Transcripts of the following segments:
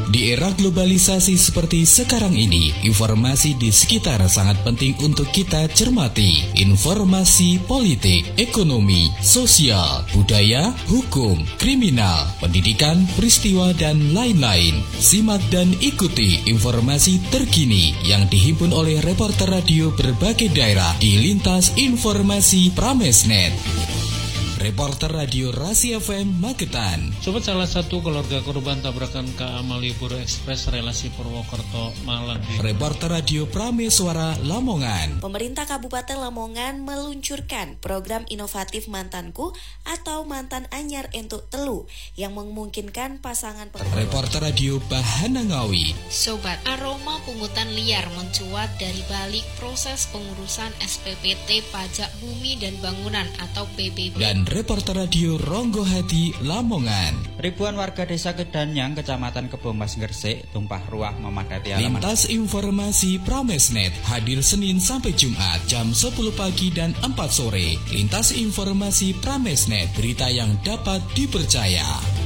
Di era globalisasi seperti sekarang ini, informasi di sekitar sangat penting untuk kita cermati. Informasi politik, ekonomi, sosial, budaya, hukum, kriminal, pendidikan, peristiwa, dan lain-lain. Simak dan ikuti informasi terkini yang dihimpun oleh reporter radio berbagai daerah di Lintas Informasi Pramesnet. Reporter Radio Rasi FM Magetan. Sobat, salah satu keluarga korban tabrakan KA Malioboro Express relasi Purwokerto Malang. Reporter Radio Prameswara Lamongan. Pemerintah Kabupaten Lamongan meluncurkan program inovatif Mantanku atau Mantan Anyar Entuk Telu yang memungkinkan pasangan. Reporter Radio Bahana Ngawi. Sobat, aroma pungutan liar mencuat dari balik proses pengurusan SPPT Pajak Bumi dan Bangunan atau PBB. Dan Reporter Radio Ronggo Hati Lamongan. Ribuan warga desa Kedanyang, Kecamatan Kebomas Gresik, tumpah ruah memadati halaman. Lintas Informasi Pramesnet hadir Senin sampai Jumat jam 10 pagi dan 4 sore. Lintas Informasi Pramesnet, berita yang dapat dipercaya.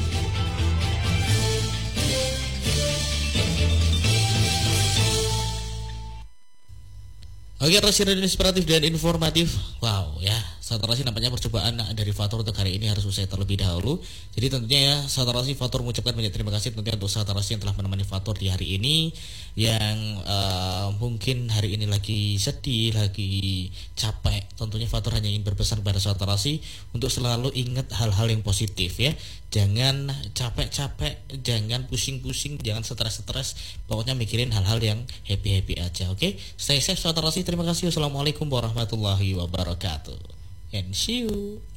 Oke, Radio inspiratif dan informatif. Wow ya, Satrasi nampaknya percobaan dari Fatur untuk hari ini harus usai terlebih dahulu. Jadi tentunya ya, Satrasi Fatur mengucapkan banyak terima kasih tentunya untuk Satrasi yang telah menemani Fatur di hari ini. Yang mungkin hari ini lagi sedih, lagi capek. Tentunya Fatur hanya ingin berpesan kepada Satrasi untuk selalu ingat hal-hal yang positif ya. Jangan capek-capek, jangan pusing-pusing, jangan stres-stres. Pokoknya mikirin hal-hal yang happy-happy aja, oke? Stay safe, Satrasi. Terima kasih. Wassalamualaikum warahmatullahi wabarakatuh. And see you.